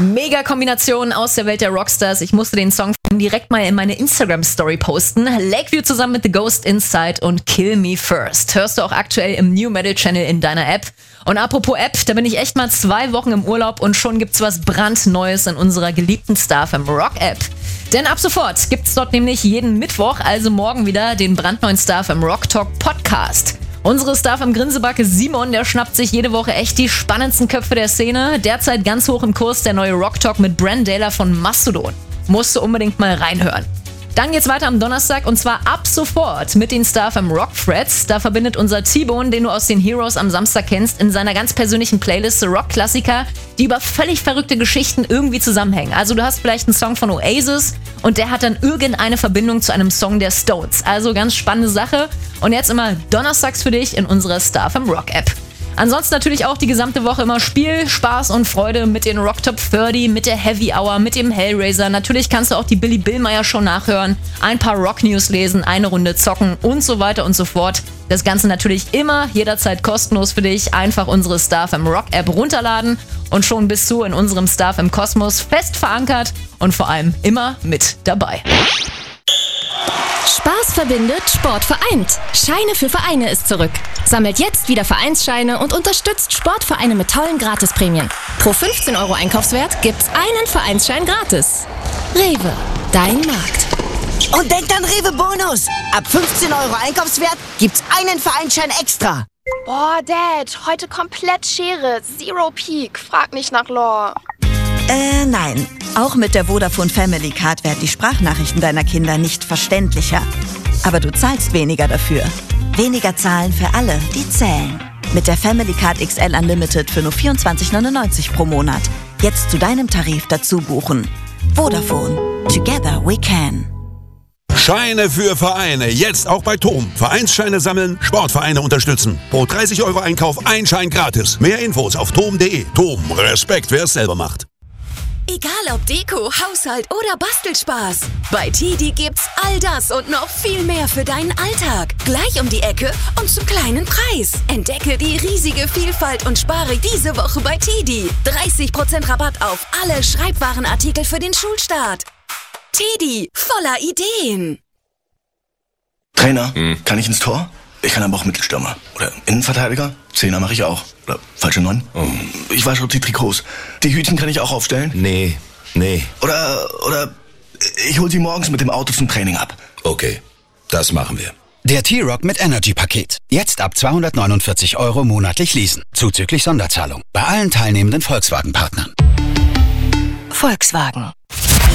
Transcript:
Mega Kombination aus der Welt der Rockstars. Ich musste den Song direkt mal in meine Instagram-Story posten. Lakeview zusammen mit The Ghost Inside und Kill Me First. Hörst du auch aktuell im New Metal Channel in deiner App. Und apropos App, da bin ich echt mal 2 Wochen im Urlaub und schon gibt's was brandneues in unserer geliebten StarFM Rock App. Denn ab sofort gibt's dort nämlich jeden Mittwoch, also morgen wieder, den brandneuen StarFM Rock Talk Podcast. Unsere StarFM Grinsebacke Simon, der schnappt sich jede Woche echt die spannendsten Köpfe der Szene. Derzeit ganz hoch im Kurs der neue Rock Talk mit Bran Daler von Mastodon. Musst du unbedingt mal reinhören. Dann geht's weiter am Donnerstag und zwar ab sofort mit den StarFM Rock Threads. Da verbindet unser T-Bone, den du aus den Heroes am Samstag kennst, in seiner ganz persönlichen Playlist Rock-Klassiker, die über völlig verrückte Geschichten irgendwie zusammenhängen. Also du hast vielleicht einen Song von Oasis und der hat dann irgendeine Verbindung zu einem Song der Stones. Also ganz spannende Sache. Und jetzt immer donnerstags für dich in unserer StarFM Rock App. Ansonsten natürlich auch die gesamte Woche immer Spiel, Spaß und Freude mit den Rock Top 30, mit der Heavy Hour, mit dem Hellraiser. Natürlich kannst du auch die Billy Billmeyer Show nachhören, ein paar Rock News lesen, eine Runde zocken und so weiter und so fort. Das Ganze natürlich immer, jederzeit kostenlos für dich. Einfach unsere StarFM Rock App runterladen und schon bist du in unserem StarFM Kosmos fest verankert und vor allem immer mit dabei. Spaß verbindet, Sport vereint. Scheine für Vereine ist zurück. Sammelt jetzt wieder Vereinsscheine und unterstützt Sportvereine mit tollen Gratisprämien. Pro 15 € Einkaufswert gibt's einen Vereinsschein gratis. Rewe, dein Markt. Und denkt an Rewe Bonus. Ab 15 € Einkaufswert gibt's einen Vereinsschein extra. Boah, Dad, heute komplett Schere. Zero Peak. Frag nicht nach Lore. Nein. Auch mit der Vodafone Family Card werden die Sprachnachrichten deiner Kinder nicht verständlicher. Aber du zahlst weniger dafür. Weniger zahlen für alle, die zählen. Mit der Family Card XL Unlimited für nur 24,99 € pro Monat. Jetzt zu deinem Tarif dazu buchen. Vodafone. Together we can. Scheine für Vereine. Jetzt auch bei TOM. Vereinsscheine sammeln, Sportvereine unterstützen. Pro 30 € Einkauf ein Schein gratis. Mehr Infos auf tom.de. TOM. Respekt, wer es selber macht. Egal ob Deko, Haushalt oder Bastelspaß. Bei TIDI gibt's all das und noch viel mehr für deinen Alltag. Gleich um die Ecke und zum kleinen Preis. Entdecke die riesige Vielfalt und spare diese Woche bei TIDI. 30% Rabatt auf alle Schreibwarenartikel für den Schulstart. TIDI, voller Ideen. Trainer, kann ich ins Tor? Ich kann aber auch Mittelstürmer. Oder Innenverteidiger? Zehner mache ich auch. Oder falsche 9? Ich wasche die Trikots. Die Hütchen kann ich auch aufstellen? Nee. Oder ich hol sie morgens mit dem Auto zum Training ab. Okay, das machen wir. Der T-Rock mit Energy-Paket. Jetzt ab 249 € monatlich leasen. Zuzüglich Sonderzahlung. Bei allen teilnehmenden Volkswagen-Partnern. Volkswagen.